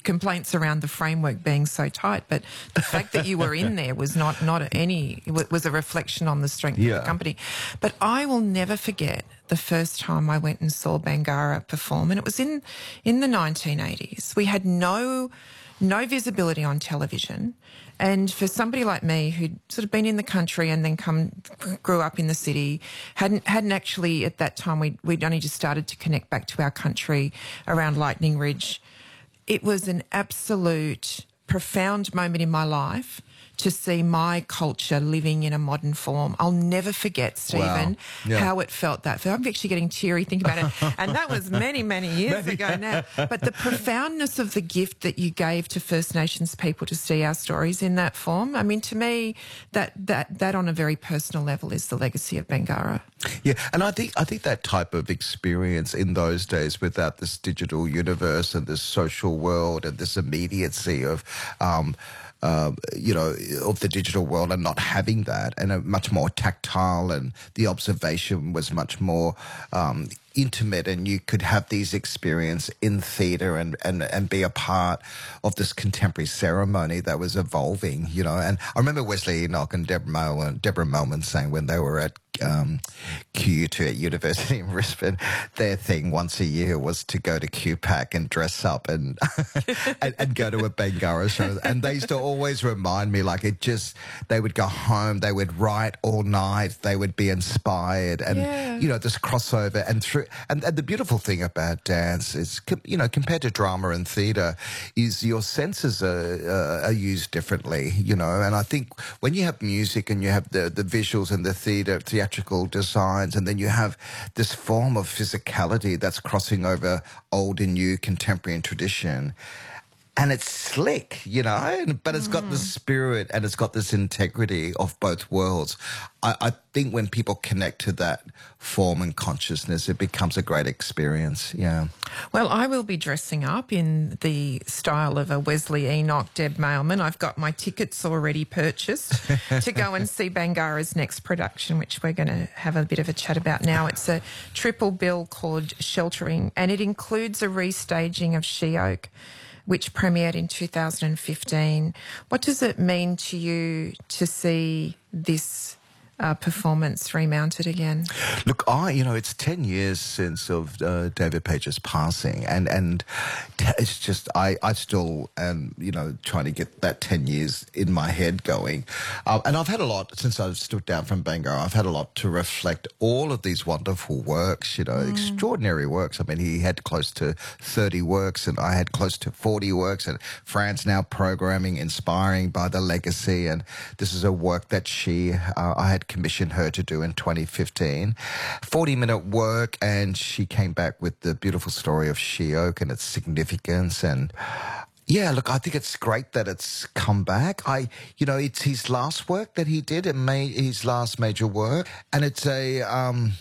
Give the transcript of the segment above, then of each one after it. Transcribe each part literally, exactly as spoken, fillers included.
complaints around the framework being so tight, but the fact that you were in there was not, not any, it was a reflection on the strength Yeah. of the company. But I will never forget the first time I went and saw Bangarra perform, and it was in, in the nineteen eighties. We had no, no visibility on television. And for somebody like me who'd sort of been in the country and then come, grew up in the city, hadn't hadn't actually at that time, we'd, we'd only just started to connect back to our country around Lightning Ridge. It was an absolute profound moment in my life to see my culture living in a modern form. I'll never forget, Stephen, Wow. Yeah. how it felt that. I'm actually getting teary thinking about it. And that was many, many years Many. ago now. But the profoundness of the gift that you gave to First Nations people to see our stories in that form, I mean, to me, that that that on a very personal level is the legacy of Bangarra. Yeah, and I think I think that type of experience in those days, without this digital universe and this social world and this immediacy of, um, uh, you know, of the digital world, and not having that, and a much more tactile, and the observation was much more um, intimate, and you could have these experiences in theatre and, and, and be a part of this contemporary ceremony that was evolving, you know. And I remember Wesley Enoch and Deborah Melman, Deborah Melman saying when they were at um, Q U two at University in Brisbane, their thing once a year was to go to Q PAC and dress up and, and and go to a Bangarra show. And they used to always remind me, like, it just, they would go home, they would write all night, they would be inspired, and, Yeah. you know, this crossover. And through, and, and the beautiful thing about dance is, com- you know, compared to drama and theatre, is your senses are, uh, are used differently, you know. And I think when you have music and you have the, the visuals and the theatre, theatrical designs, and then you have this form of physicality that's crossing over old and new, contemporary and tradition, and it's slick, you know, and- but it's got the spirit and it's got this integrity of both worlds. I, I think when people connect to that form and consciousness, it becomes a great experience. Yeah. Well, I will be dressing up in the style of a Wesley Enoch, Deb Mailman. I've got my tickets already purchased to go and see Bangarra's next production, which we're going to have a bit of a chat about now. It's a triple bill called Sheltering, and it includes a restaging of She Oak, which premiered in two thousand fifteen. What does it mean to you to see this uh, performance remounted again? Look, I, you know, it's ten years since of uh, David Page's passing, and and t- it's just I, I still am, you know, trying to get that ten years in my head going, uh, and I've had a lot since I've stood down from Bangarra. I've had a lot to reflect all of these wonderful works, you know, mm. extraordinary works. I mean, he had close to thirty works, and I had close to forty works, and Fran's now programming, inspiring by the legacy, and this is a work that she, uh, I had commissioned her to do in twenty fifteen. forty minute work, and she came back with the beautiful story of She Oak and its significance. And yeah, look, I think it's great that it's come back. I, you know, it's his last work that he did, and made his last major work, and it's a, um,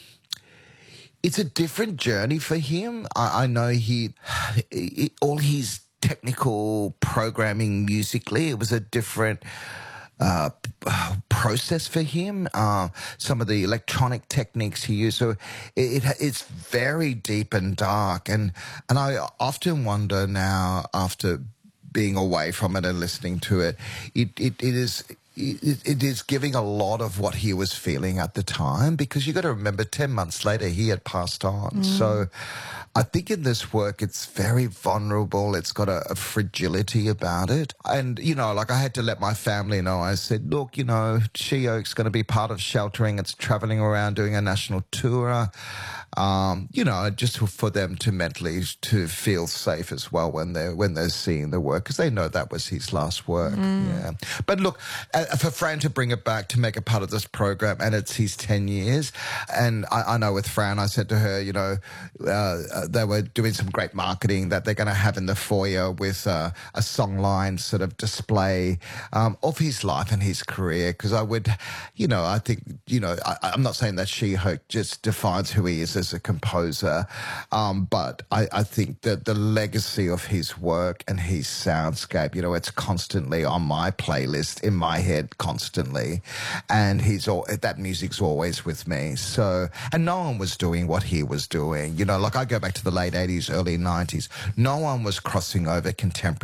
it's a different journey for him. I, I know he, it, all his technical programming musically, it was a different Uh, process for him. Uh, some of the electronic techniques he used, so it, it it's very deep and dark. And and I often wonder now, after being away from it and listening to it, it it, it is. It, it is giving a lot of what he was feeling at the time, because you got to remember, ten months later he had passed on. Mm. So I think in this work it's very vulnerable. It's got a, a fragility about it. And, you know, like I had to let my family know. I said, look, you know, She Oak's going to be part of Sheltering. It's travelling around doing a national tour. Um, you know, just for them to mentally to feel safe as well when they're, when they're seeing the work, because they know that was his last work. Mm. Yeah. But look, uh, for Fran to bring it back, to make it part of this program, and it's his ten years. And I, I know with Fran, I said to her, you know, uh, they were doing some great marketing that they're going to have in the foyer with uh, a songline sort of display um, of his life and his career. Because I would, you know, I think, you know, I, I'm not saying that She Oak just defines who he is as a composer, um, but I, I think that the legacy of his work and his soundscape, you know, it's constantly on my playlist, in my head constantly, and he's all, that music's always with me. So, and no one was doing what he was doing, you know, like I go back to the late eighties, early nineties, no one was crossing over contemporary